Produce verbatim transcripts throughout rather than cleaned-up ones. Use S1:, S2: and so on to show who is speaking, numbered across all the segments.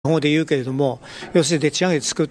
S1: 方で言うけれども、要するにでっち上げ作って、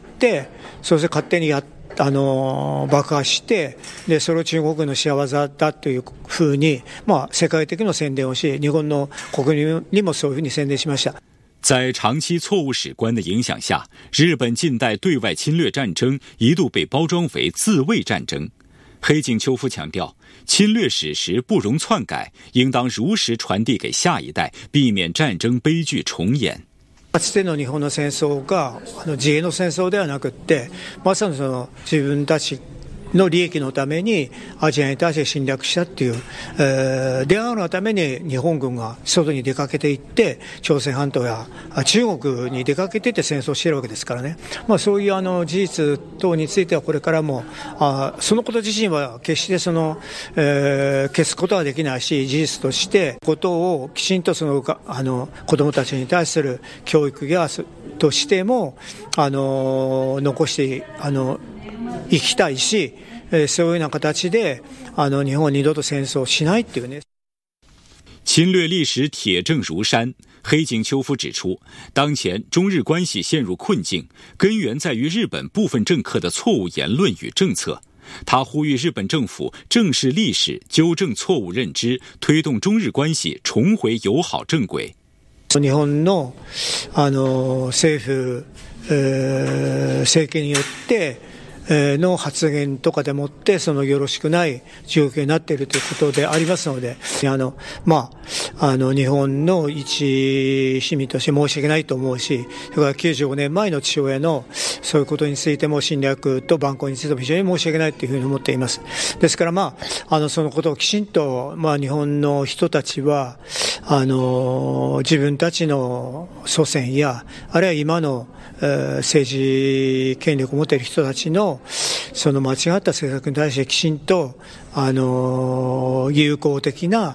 S1: そして勝手にやあの爆破して、でそれを中国の仕業だというふうに、まあ、世界的な宣伝をし、日本の国民にもそういうふうに宣伝しました。
S2: 在长期错误史观的影响下，日本近代对外侵略战争一度被包装为自卫战争。黑井秋夫强调，侵略史实不容篡改，应当如实传递给下一代，避免战争悲剧重演。
S1: かつての日本の戦争があの自衛の戦争ではなくって、まさにその自分たちの利益のためにアジアに対して侵略したっていう、えー、であるがために日本軍が外に出かけていって朝鮮半島や中国に出かけていって戦争しているわけですからね、まあ、そういうあの事実等についてはこれからもあそのこと自身は決してその、えー、消すことはできないし、事実としてことをきちんとそのあの子どもたちに対する教育やとしてもあの残してあの生きたいし、そういうような形であの日本は二度と戦争をしないっていうね。
S2: 侵略历史铁证如山，黑井秋夫指出，当前中日关系陷入困境，根源在于日本部分政客的错误言论与政策。他呼吁日本政府正视历史，纠正错误认知，推动中日关系重回友好正轨。
S1: 日本のあの政府、えー、政権によっての発言とかでもってそのよろしくない状況になっているということでありますので、あのまああの日本の一市民として申し訳ないと思うし、それからきゅうじゅうごねんまえの父親のそういうことについても侵略と蛮行についても非常に申し訳ないというふうに思っています。ですからまああのそのことをきちんとまあ日本の人たちはあの自分たちの祖先やあるいは今の政治権力を持っている人たちのその間違った政策に対してきちんとあの友好的な。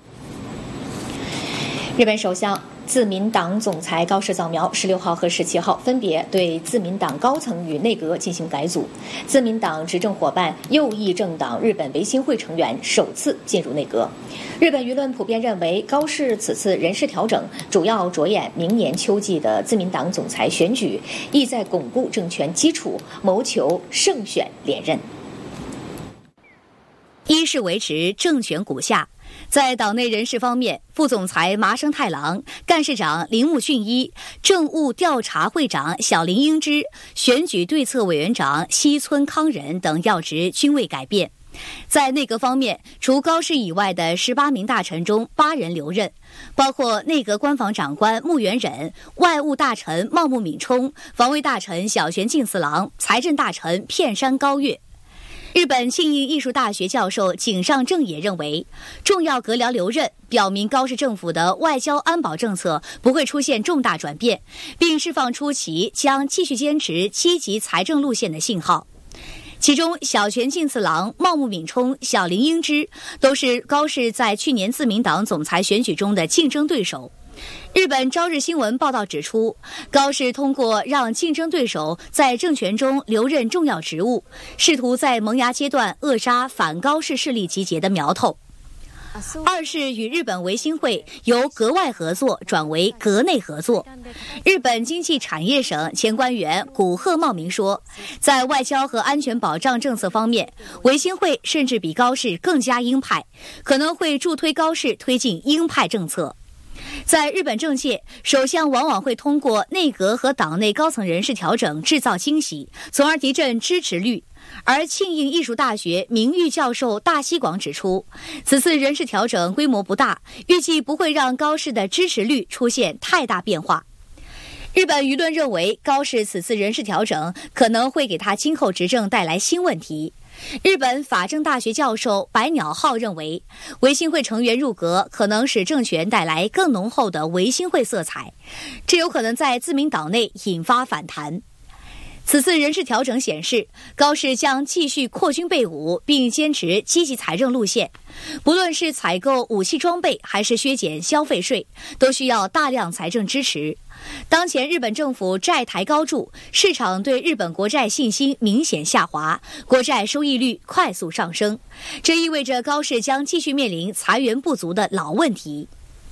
S3: 日本首相自民党总裁高市早苗十六号和十七号分别对自民党高层与内阁进行改组，自民党执政伙伴右翼政党日本维新会成员首次进入内阁。日本舆论普遍认为，高市此次人事调整主要着眼明年秋季的自民党总裁选举，意在巩固政权基础，谋求胜选连任。
S4: 一是维持政权骨架。在党内人事方面，副总裁麻生太郎、干事长铃木俊一、政务调查会长小林英之、选举对策委员长西村康人等要职均未改变。在内阁方面，除高市以外的十八名大臣中，八人留任，包括内阁官房长官木原忍、外务大臣茂木敏充、防卫大臣小泉进次郎、财政大臣片山高月。日本庆应艺术大学教授井上正也认为，重要阁僚留任表明高市政府的外交安保政策不会出现重大转变，并释放出其将继续坚持积极财政路线的信号。其中，小泉进次郎、茂木敏充、小林英之都是高市在去年自民党总裁选举中的竞争对手。日本朝日新闻报道指出，高市通过让竞争对手在政权中留任重要职务，试图在萌芽阶段扼杀反高市势力集结的苗头。二是与日本维新会由阁外合作转为阁内合作。日本经济产业省前官员古贺茂明说，在外交和安全保障政策方面，维新会甚至比高市更加鹰派，可能会助推高市推进鹰派政策。在日本政界，首相往往会通过内阁和党内高层人事调整制造惊喜，从而提振支持率。而庆应艺术大学名誉教授大西广指出，此次人事调整规模不大，预计不会让高市的支持率出现太大变化。日本舆论认为，高市此次人事调整可能会给他今后执政带来新问题。日本法政大学教授白鸟浩认为，维新会成员入阁可能使政权带来更浓厚的维新会色彩，这有可能在自民党内引发反弹。此次人事调整显示，高市将继续扩军备武，并坚持积极财政路线。不论是采购武器装备，还是削减消费税，都需要大量财政支持。当前日本政府债台高筑，市场对日本国债信心明显下滑，国债收益率快速上升，这意味着高市将继续面临财源不足的老问题。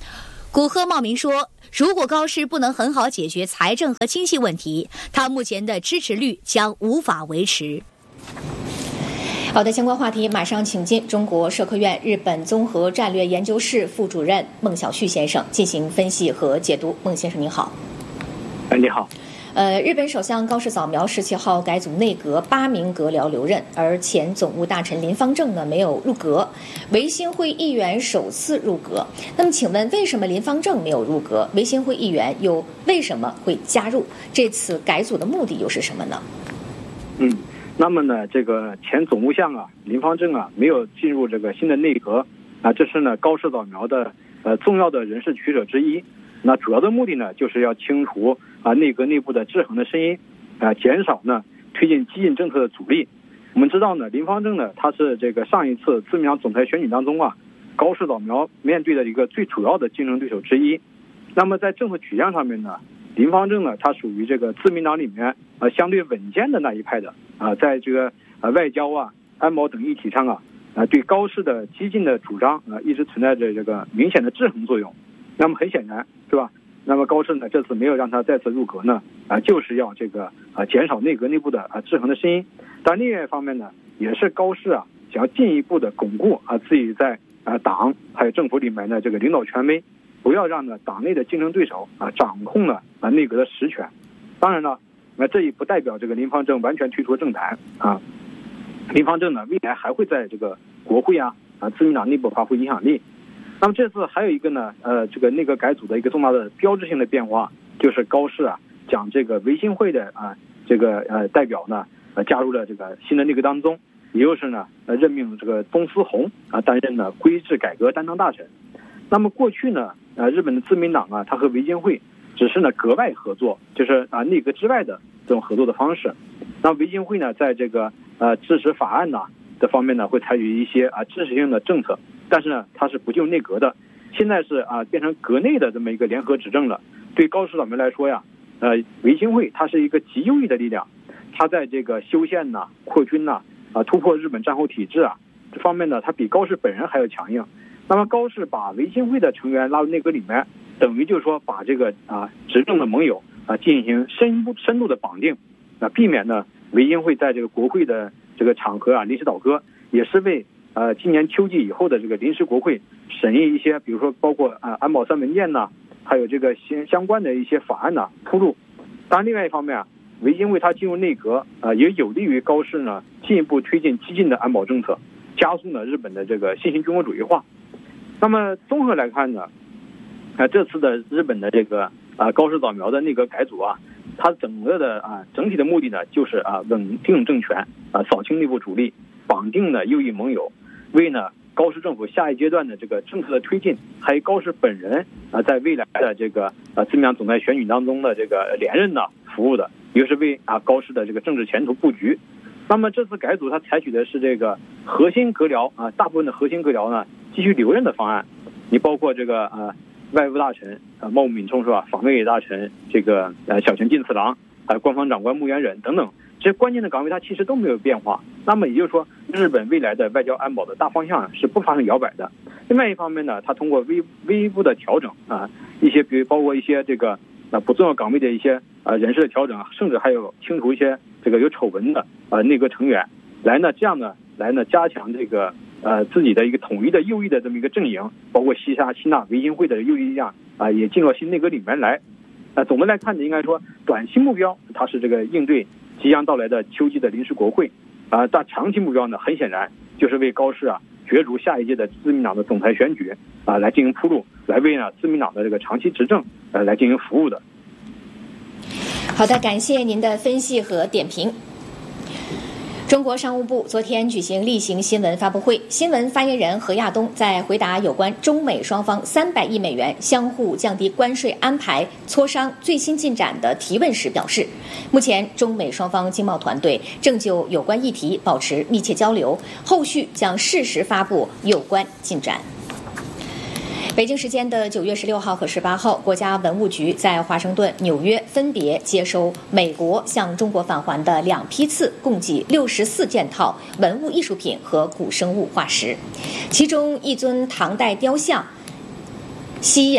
S4: 古贺茂明说，如果高市不能很好解决财政和经济问题，他目前的支持率将无法维持。
S3: 好的，相关话题马上请进中国社科院日本综合战略研究室副主任孟晓旭先生进行分析和解读。孟先生您好。
S5: 哎，你好。
S3: 呃，日本首相高市早苗十七号改组内阁，八名阁僚留任，而前总务大臣林芳正呢没有入阁，维新会议员首次入阁。那么，请问为什么林芳正没有入阁？维新会议员又为什么会加入？这次改组的目的又是什么呢？
S5: 嗯，那么呢，这个前总务相啊，林芳正啊，没有进入这个新的内阁啊，这是呢高市早苗的呃重要的人事取舍之一。那主要的目的呢，就是要清除啊内阁内部的制衡的声音，啊减少呢推进激进政策的阻力。我们知道呢，林芳正呢，他是这个上一次自民党总裁选举当中啊，高市早苗面对的一个最主要的竞争对手之一。那么在政策取向上面呢，林芳正呢，他属于这个自民党里面啊相对稳健的那一派的啊，在这个啊外交啊、安保等议题上啊，啊对高市的激进的主张啊一直存在着这个明显的制衡作用。那么很显然，是吧？那么高市呢，这次没有让他再次入阁呢，啊，就是要这个啊减少内阁内部的啊制衡的声音。但另外一方面呢，也是高市啊想要进一步的巩固啊自己在啊党还有政府里面的这个领导权威，不要让呢党内的竞争对手啊掌控了啊内阁的实权。当然了，那这也不代表这个林芳正完全退出政坛啊。林芳正呢，未来还会在这个国会啊啊自民党内部发挥影响力。那么这次还有一个呢，呃，这个内阁改组的一个重大的标志性的变化，就是高市啊将这个维新会的啊这个呃代表呢，呃加入了这个新的内阁当中，也就是呢，呃任命这个宗思宏啊担任呢规制改革担当大臣。那么过去呢，呃日本的自民党啊，它和维新会只是呢格外合作，就是啊内阁之外的这种合作的方式。那维新会呢，在这个呃支持法案呢的方面呢，会采取一些啊支持性的政策。但是呢，它是不进入内阁的。现在是啊，变成阁内的这么一个联合执政了。对高市早苗来说呀，呃，维新会它是一个极右翼的力量，它在这个修宪呐、扩军呐、啊突破日本战后体制啊这方面呢，它比高市本人还要强硬。那么高市把维新会的成员拉入内阁里面，等于就是说把这个啊执政的盟友啊进行深度深度的绑定，啊避免呢维新会在这个国会的这个场合啊临时倒戈，也是为呃，今年秋季以后的这个临时国会审议一些，比如说包括啊、呃、安保三文件呐，还有这个相相关的一些法案呐铺路。当然，另外一方面啊，维新会它进入内阁啊、呃，也有利于高市呢进一步推进激进的安保政策，加速呢日本的这个新型军国主义化。那么综合来看呢，啊、呃、这次的日本的这个啊、呃、高市早苗的内阁改组啊，它整个的啊、呃、整体的目的呢就是啊稳定政权啊扫清内部主力，绑定呢右翼盟友。为呢高市政府下一阶段的这个政策的推进，还有高市本人啊在未来的这个啊自民党总裁选举当中的这个连任呢服务的，也就是为啊高市的这个政治前途布局。那么这次改组它采取的是这个核心阁僚啊，大部分的核心阁僚呢继续留任的方案。你包括这个啊外务大臣啊茂木敏充是吧，防卫大臣这个呃小泉进次郎，还有官方长官木原忍等等。这些关键的岗位它其实都没有变化，那么也就是说，日本未来的外交安保的大方向是不发生摇摆的。另外一方面呢，它通过微微步的调整啊，一些比如包括一些这个啊不重要岗位的一些啊人事的调整，甚至还有清除一些这个有丑闻的啊内阁成员，来呢这样呢来呢加强这个呃自己的一个统一的右翼的这么一个阵营，包括西沙西纳维新会的右翼力量啊也进入到新内阁里面来。啊，总的来看呢，应该说短期目标它是这个应对即将到来的秋季的临时国会，啊，但长期目标呢，很显然就是为高市啊角逐下一届的自民党的总裁选举啊来进行铺路，来为呢自民党的这个长期执政呃来进行服务的。
S3: 好的，感谢您的分析和点评。中国商务部昨天举行例行新闻发布会，新闻发言人何亚东在回答有关中美双方三百亿美元相互降低关税安排磋商最新进展的提问时表示，目前中美双方经贸团队正就有关议题保持密切交流，后续将适时发布有关进展。北京时间的九月十六号和十八号，国家文物局在华盛顿、纽约分别接收美国向中国返还的两批次，共计六十四件套文物艺术品和古生物化石，其中一尊唐代雕像吸引了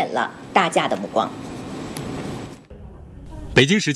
S3: 大家的目光。
S2: 北京时间。